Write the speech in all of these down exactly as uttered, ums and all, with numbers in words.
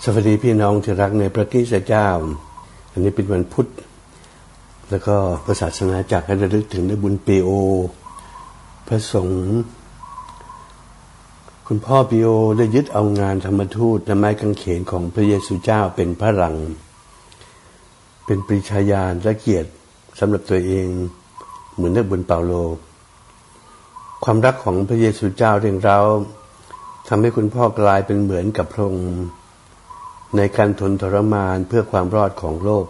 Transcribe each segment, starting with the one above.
วัสดีพี่น้องที่รักในพระคริสต์เจ้าอันนี้เป็นวันพุธแล้วก็พระศาสนาจักรให้ระลึกถึงในบุญปีโอพระสงฆ์คุณพ่อปีโอได้ยึดเอางานธรรมทูตและไม้กางเขนของพระเยซูเจ้าเป็นพลังเป็นปริชญาณและเกียรติสำหรับตัวเองเหมือนนักบุญเปาโลความรักของพระเยซูเจ้าเร่งเร้าทำให้คุณพ่อกลายเป็นเหมือนกับพระองค์ในการทนทรมานเพื่อความรอดของโลก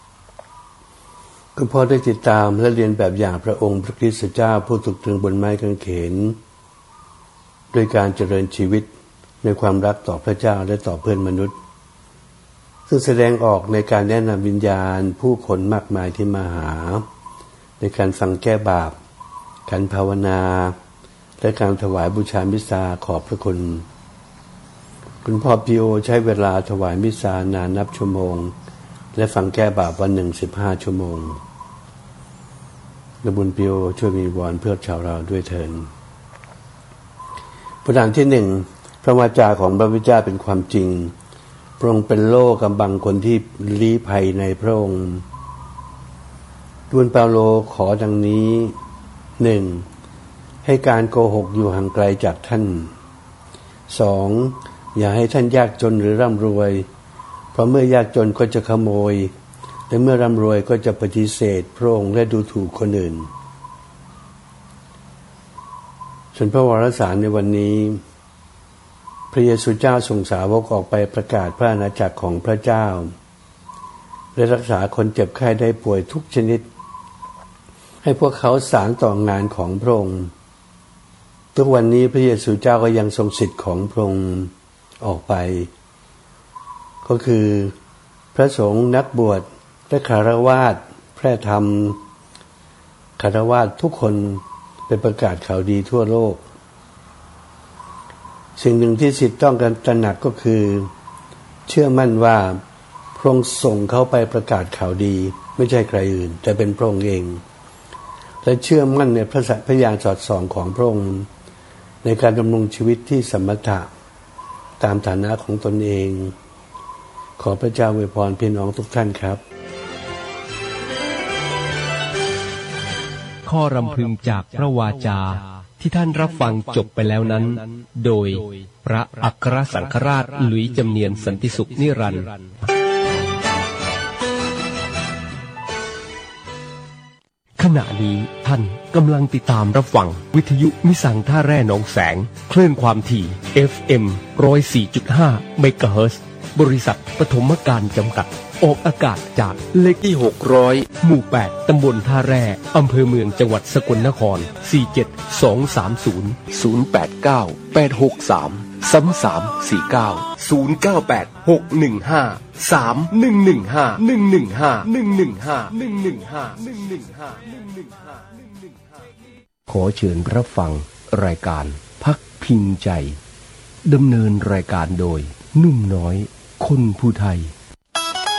คุณพ่อได้ติดตามและเรียนแบบอย่างพระองค์พระคริสต์เจ้าผู้ถูกตรึงบนไม้กางเขนโดยการเจริญชีวิตในความรักต่อพระเจ้าและต่อเพื่อนมนุษย์ซึ่งแสดงออกในการแนะนำวิญญาณผู้คนมากมายที่มาหาในการฟังแก้บาปการภาวนาและการถวายบูชามิสซาขอบพระคุณคุณพ่อปีโอใช้เวลาถวายมิสซานานนับชั่วโมงและฟังแก้บาปวันหนึ่งสิบห้าชั่วโมงนักบุญปีโอช่วยมีวอนเพื่อชาวเราด้วยเถิดประการที่หนึ่งพระวาจาของพระพุทธเจ้าเป็นความจริงพระองค์เป็นโล่กำบังคนที่ลี้ภัยในพระองค์บุญเปาโลขอดังนี้หนึ่งให้การโกหกอยู่ห่างไกลจากท่านสองอย่าให้ท่านยากจนหรือร่ำรวยเพราะเมื่อยากจนก็จะขโมยและเมื่อร่ำรวยก็จะปฏิเสธพระองค์และดูถูกคนอื่นส่วนพระวารสารในวันนี้พระเยซูเจ้าส่งสาวกออกไปประกาศพระอาณาจักรของพระเจ้าและรักษาคนเจ็บไข้ได้ป่วยทุกชนิดให้พวกเขาสานต่องานของพระองค์ทุกวันนี้พระเยซูเจ้าก็ยังทรงสิทธิ์ของพระองค์ออกไปก็คือพระสงฆ์นักบวชและคฤหัสถ์แพร่ธรรมคฤหัสถ์ทุกคนไปประกาศข่าวดีทั่วโลกสิ่งหนึ่งที่สิทธิ์ต้องการตระหนักก็คือเชื่อมั่นว่าพระองค์ส่งเขาไปประกาศข่าวดีไม่ใช่ใครอื่นแต่เป็นพระองค์เองและเชื่อมั่นในพระสัจพยานสอดส่องของพระองค์ในการดำรงชีวิตที่สมถะตามฐานะของตนเองขอพระเจ้าอวยพรพี่น้องทุกท่านครับข้อรำพึงจากพระวาจาที่ท่านรับฟังจบไปแล้วนั้นโดยพระอัครสังฆราชหลุยส์จำเนียนสันติสุขนิรันดร์ขณะนี้ท่านกำลังติดตามรับฟังวิทยุมิสังท่าแร่หนองแสงคลื่นความถี่ เอฟ เอ็ม หนึ่งศูนย์สี่จุดห้า เมกะเฮิรตซ์บริษัทปฐมการจำกัดออกอากาศจากเลขที่หกร้อยหมู่แปดตำบลท่าแร่อำเภอเมืองจังหวัดสกลนครสี่ เจ็ด สอง สาม ศูนย์ ศูนย์ แปด เก้า แปด หก สาม สาม สาม สี่ เก้า ศูนย์ เก้า แปด หก หนึ่ง ห้า สาม หนึ่ง หนึ่ง ห้า หนึ่ง หนึ่ง ห้า หนึ่ง หนึ่ง ห้า หนึ่ง หนึ่ง ห้า หนึ่ง หนึ่ง ห้า หนึ่ง หนึ่ง ห้า หนึ่ง หนึ่ง ห้าขอเชิญรับฟังรายการพักพิงใจดำเนินรายการโดยนุ่มน้อยคนผู้ไทย